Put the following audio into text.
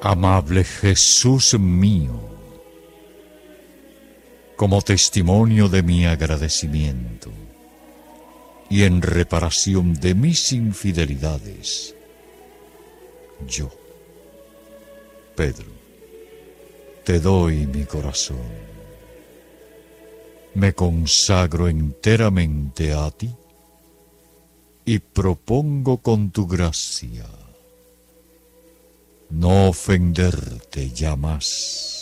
Amable Jesús mío, como testimonio de mi agradecimiento y en reparación de mis infidelidades, yo, Pedro, te doy mi corazón. Me consagro enteramente a ti y propongo con tu gracia no ofenderte ya más.